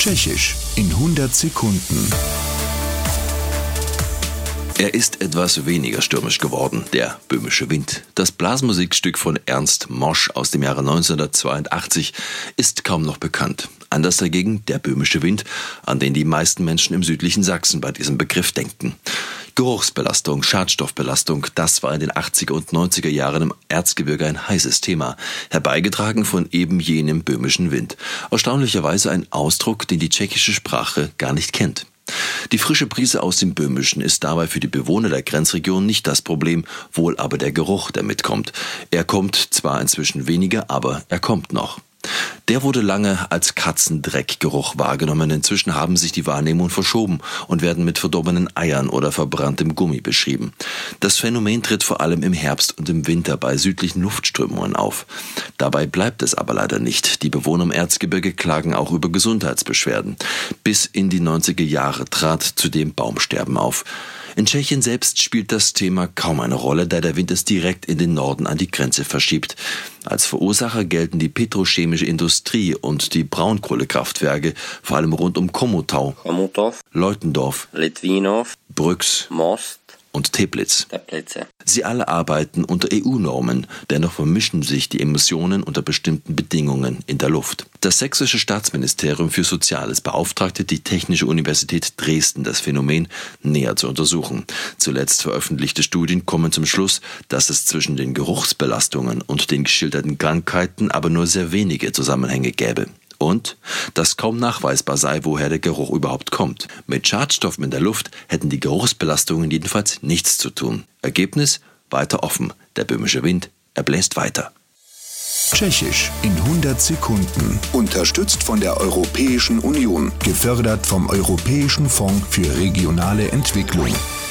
Tschechisch in 100 Sekunden. Er ist etwas weniger stürmisch geworden, der böhmische Wind. Das Blasmusikstück von Ernst Mosch aus dem Jahre 1982 ist kaum noch bekannt. Anders dagegen der böhmische Wind, an den die meisten Menschen im südlichen Sachsen bei diesem Begriff denken. Geruchsbelastung, Schadstoffbelastung, das war in den 80er und 90er Jahren im Erzgebirge ein heißes Thema, herbeigetragen von eben jenem böhmischen Wind. Erstaunlicherweise ein Ausdruck, den die tschechische Sprache gar nicht kennt. Die frische Brise aus dem Böhmischen ist dabei für die Bewohner der Grenzregion nicht das Problem, wohl aber der Geruch, der mitkommt. Er kommt zwar inzwischen weniger, aber er kommt noch. Der wurde lange als Katzendreckgeruch wahrgenommen. Inzwischen haben sich die Wahrnehmungen verschoben und werden mit verdorbenen Eiern oder verbranntem Gummi beschrieben. Das Phänomen tritt vor allem im Herbst und im Winter bei südlichen Luftströmungen auf. Dabei bleibt es aber leider nicht. Die Bewohner im Erzgebirge klagen auch über Gesundheitsbeschwerden. Bis in die 90er Jahre trat zudem Baumsterben auf. In Tschechien selbst spielt das Thema kaum eine Rolle, da der Wind es direkt in den Norden an die Grenze verschiebt. Als Verursacher gelten die petrochemische Industrie und die Braunkohlekraftwerke, vor allem rund um Chomutov, Leutendorf, Litvinov, Brüx, Most und Teplitz. Teplice. Sie alle arbeiten unter EU-Normen, dennoch vermischen sich die Emissionen unter bestimmten Bedingungen in der Luft. Das sächsische Staatsministerium für Soziales beauftragte die Technische Universität Dresden, das Phänomen näher zu untersuchen. Zuletzt veröffentlichte Studien kommen zum Schluss, dass es zwischen den Geruchsbelastungen und den geschilderten Krankheiten aber nur sehr wenige Zusammenhänge gäbe. Und dass kaum nachweisbar sei, woher der Geruch überhaupt kommt. Mit Schadstoffen in der Luft hätten die Geruchsbelastungen jedenfalls nichts zu tun. Ergebnis? Weiter offen. Der böhmische Wind, er bläst weiter. Tschechisch in 100 Sekunden. Unterstützt von der Europäischen Union. Gefördert vom Europäischen Fonds für regionale Entwicklung.